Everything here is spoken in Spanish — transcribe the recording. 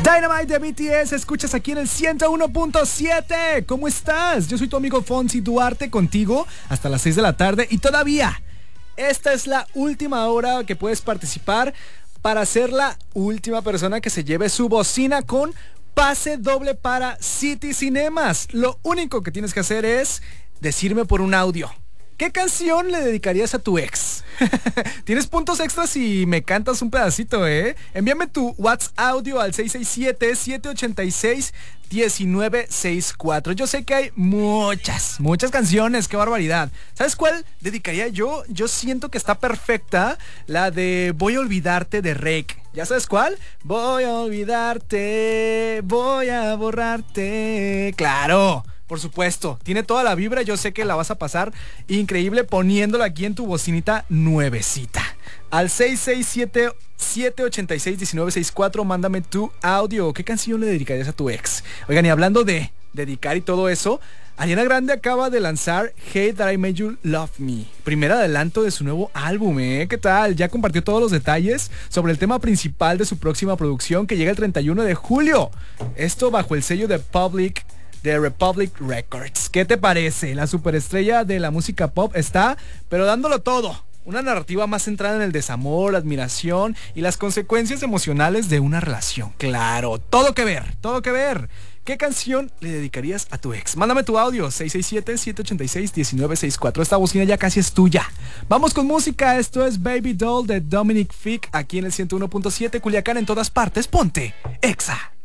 Dynamite de BTS, escuchas aquí en el 101.7. ¿Cómo estás? Yo soy tu amigo Fonsi Duarte, contigo hasta las 6 de la tarde. Y todavía, esta es la última hora que puedes participar para ser la última persona que se lleve su bocina con pase doble para City Cinemas. Lo único que tienes que hacer es decirme por un audio: ¿qué canción le dedicarías a tu ex? Tienes puntos extras si me cantas un pedacito, ¿eh? Envíame tu WhatsApp audio al 667-786-1964. Yo sé que hay muchas canciones, qué barbaridad. ¿Sabes cuál dedicaría yo? Yo siento que está perfecta, la de Voy a olvidarte de Rake. ¿Ya sabes cuál? Voy a olvidarte, voy a borrarte. ¡Claro! Por supuesto, tiene toda la vibra. Yo sé que la vas a pasar increíble poniéndola aquí en tu bocinita nuevecita. Al 667-786-1964, mándame tu audio. ¿Qué canción le dedicarías a tu ex? Oigan, y hablando de dedicar y todo eso, Ariana Grande acaba de lanzar Hate That I Made You Love Me, primer adelanto de su nuevo álbum, ¿eh? ¿Qué tal? Ya compartió todos los detalles sobre el tema principal de su próxima producción que llega el 31 de julio. Esto bajo el sello de Republic Records. ¿Qué te parece? La superestrella de la música pop está, pero dándolo todo. Una narrativa más centrada en el desamor, la admiración y las consecuencias emocionales de una relación. Claro, todo que ver, todo que ver. ¿Qué canción le dedicarías a tu ex? Mándame tu audio, 667-786-1964. Esta bocina ya casi es tuya. Vamos con música, esto es Baby Doll de Dominic Fike, aquí en el 101.7, Culiacán, en todas partes. Ponte Exa.